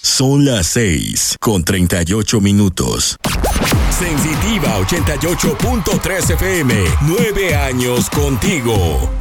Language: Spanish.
Son las 6:38. Sensitiva 88.3 FM. 9 años contigo.